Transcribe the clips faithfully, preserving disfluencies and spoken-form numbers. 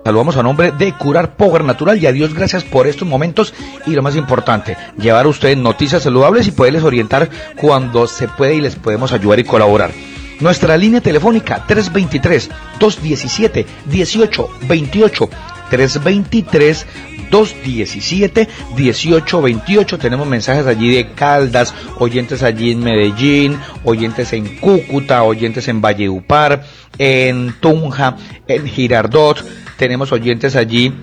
Saludamos a nombre de Curar Power Natural y a Dios gracias por estos momentos y lo más importante, llevar a ustedes noticias saludables y poderles orientar cuando se puede y les podemos ayudar y colaborar. Nuestra línea telefónica tres dos tres, dos uno siete, uno ocho dos ocho, tres dos tres, dos uno siete, uno ocho dos ocho. Tenemos mensajes allí de Caldas, oyentes allí en Medellín, oyentes en Cúcuta, oyentes en Valledupar, en Tunja, en Girardot. Tenemos oyentes allí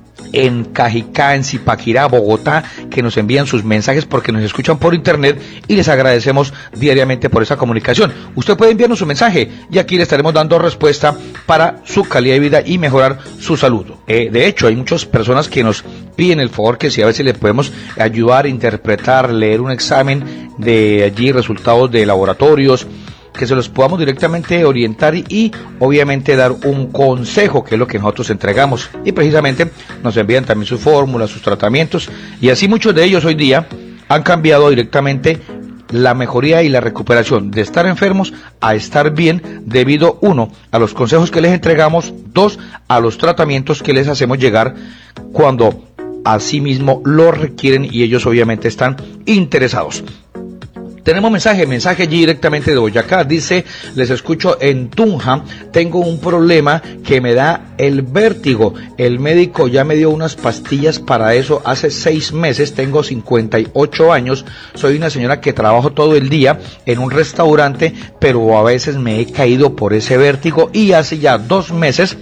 en Cajicá, en Zipaquirá, Bogotá, que nos envían sus mensajes porque nos escuchan por internet y les agradecemos diariamente por esa comunicación. Usted puede enviarnos su mensaje y aquí le estaremos dando respuesta para su calidad de vida y mejorar su salud. Eh, de hecho, hay muchas personas que nos piden el favor que si a veces le podemos ayudar a interpretar, leer un examen de allí, resultados de laboratorios, que se los podamos directamente orientar y, y obviamente dar un consejo, que es lo que nosotros entregamos, y precisamente nos envían también sus fórmulas, sus tratamientos, y así muchos de ellos hoy día han cambiado directamente la mejoría y la recuperación de estar enfermos a estar bien debido, uno, a los consejos que les entregamos, dos, a los tratamientos que les hacemos llegar cuando asimismo lo requieren y ellos obviamente están interesados. Tenemos mensaje, mensaje allí directamente de Boyacá, dice, les escucho en Tunja, tengo un problema que me da el vértigo, el médico ya me dio unas pastillas para eso hace seis meses, tengo cincuenta y ocho años, soy una señora que trabajo todo el día en un restaurante, pero a veces me he caído por ese vértigo y hace ya dos meses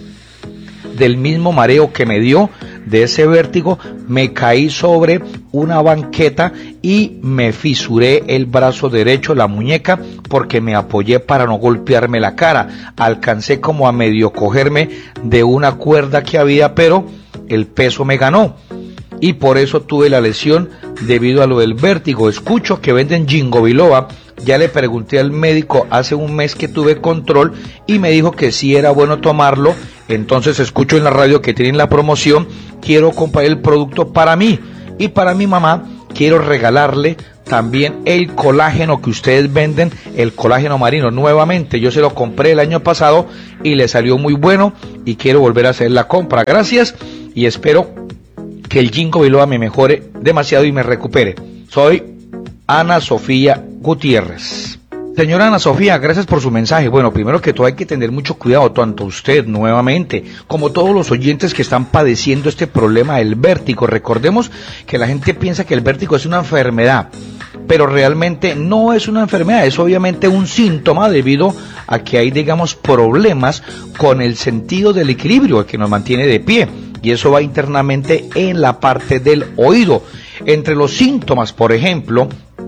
del mismo mareo que me dio, de ese vértigo, me caí sobre una banqueta y me fisuré el brazo derecho, la muñeca, porque me apoyé para no golpearme la cara. Alcancé como a medio cogerme de una cuerda que había, pero el peso me ganó y por eso tuve la lesión debido a lo del vértigo. Escucho que venden Ginkgo biloba. Ya le pregunté al médico hace un mes que tuve control y me dijo que sí era bueno tomarlo. Entonces escucho en la radio que tienen la promoción, quiero comprar el producto para mí y para mi mamá quiero regalarle también el colágeno que ustedes venden, el colágeno marino. Nuevamente yo se lo compré el año pasado y le salió muy bueno y quiero volver a hacer la compra. Gracias y espero que el Ginkgo biloba me mejore demasiado y me recupere. Soy Ana Sofía Gutiérrez. Señora Ana Sofía, gracias por su mensaje. Bueno, primero que todo hay que tener mucho cuidado, tanto usted nuevamente como todos los oyentes que están padeciendo este problema del vértigo. Recordemos que la gente piensa que el vértigo es una enfermedad, pero realmente no es una enfermedad, es obviamente un síntoma debido a que hay, digamos, problemas con el sentido del equilibrio que nos mantiene de pie, y eso va internamente en la parte del oído. Entre los síntomas, por ejemplo,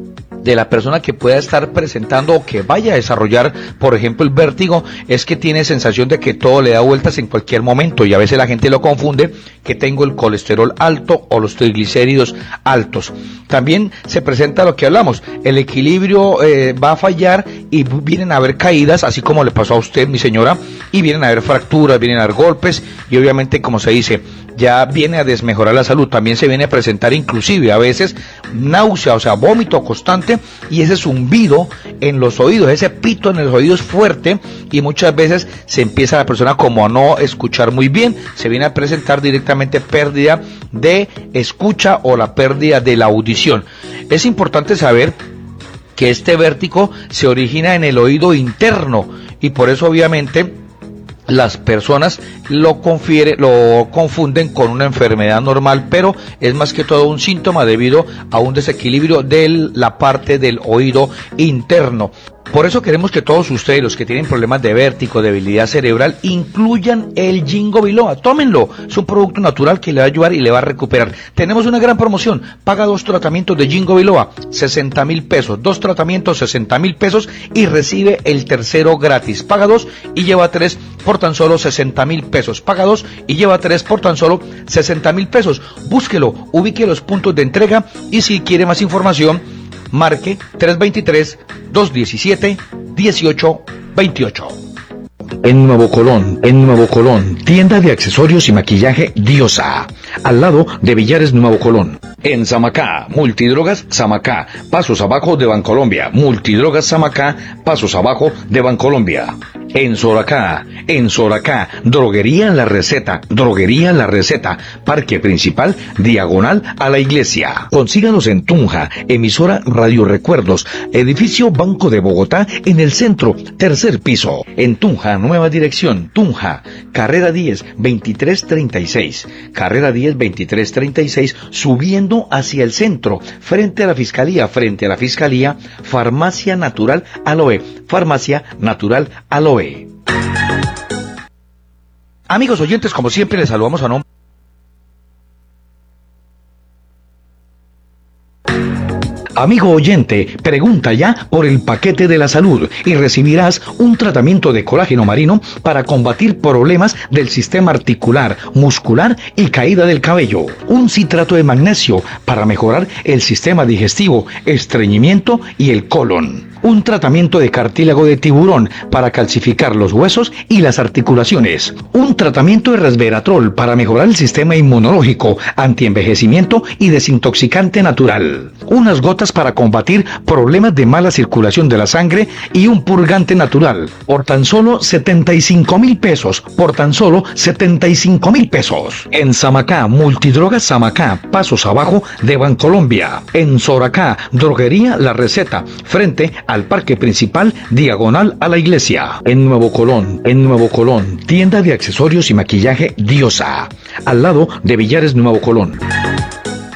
de la persona que pueda estar presentando o que vaya a desarrollar, por ejemplo, el vértigo, es que tiene sensación de que todo le da vueltas en cualquier momento y a veces la gente lo confunde que tengo el colesterol alto o los triglicéridos altos. También se presenta lo que hablamos, el equilibrio eh, va a fallar y vienen a haber caídas, así como le pasó a usted, mi señora, y vienen a haber fracturas, vienen a haber golpes y obviamente, como se dice, ya viene a desmejorar la salud. También se viene a presentar inclusive a veces náusea, o sea, vómito constante y ese zumbido en los oídos, ese pito en los oídos fuerte, y muchas veces se empieza la persona como a no escuchar muy bien, se viene a presentar directamente pérdida de escucha o la pérdida de la audición. Es importante saber que este vértigo se origina en el oído interno y por eso obviamente las personas lo confiere, lo confunden con una enfermedad normal, pero es más que todo un síntoma debido a un desequilibrio de la parte del oído interno. Por eso queremos que todos ustedes, los que tienen problemas de vértigo, debilidad cerebral, incluyan el Ginkgo biloba. Tómenlo, es un producto natural que le va a ayudar y le va a recuperar. Tenemos una gran promoción, paga dos tratamientos de Ginkgo biloba, sesenta mil pesos, dos tratamientos, sesenta mil pesos y recibe el tercero gratis. Paga dos y lleva tres por tan solo sesenta mil pesos. Paga dos y lleva tres por tan solo sesenta mil pesos. Búsquelo, ubique los puntos de entrega y si quiere más información, marque tres dos tres, dos uno siete, uno ocho dos ocho. En Nuevo Colón, en Nuevo Colón, tienda de accesorios y maquillaje Diosa, al lado de Villares Nuevo Colón. En Samacá, Multidrogas Samacá, pasos abajo de Bancolombia. Multidrogas Samacá, pasos abajo de Bancolombia. En Soracá, en Soracá, Droguería La Receta, Droguería La Receta, Parque Principal, diagonal a la iglesia. Consíganos en Tunja, emisora Radio Recuerdos, edificio Banco de Bogotá, en el centro, tercer piso. En Tunja, nueva dirección, Tunja, carrera diez, veintitrés treinta y seis, carrera diez, veintitrés treinta y seis, subiendo hacia el centro, frente a la Fiscalía, frente a la Fiscalía, Farmacia Natural Aloe, Farmacia Natural Aloe. Amigos oyentes, como siempre les saludamos a nombre. Amigo oyente, pregunta ya por el paquete de la salud y recibirás un tratamiento de colágeno marino para combatir problemas del sistema articular, muscular y caída del cabello. Un citrato de magnesio para mejorar el sistema digestivo, estreñimiento y el colon. Un tratamiento de cartílago de tiburón para calcificar los huesos y las articulaciones. Un tratamiento de resveratrol para mejorar el sistema inmunológico, antienvejecimiento y desintoxicante natural. Unas gotas para combatir problemas de mala circulación de la sangre y un purgante natural. Por tan solo setenta y cinco mil pesos. Por tan solo setenta y cinco mil pesos. En Samacá, Multidrogas Samacá, pasos abajo de Bancolombia. En Soracá, Droguería La Receta, frente a al Parque Principal, diagonal a la iglesia. En Nuevo Colón, en Nuevo Colón, tienda de accesorios y maquillaje Diosa, al lado de Villares Nuevo Colón.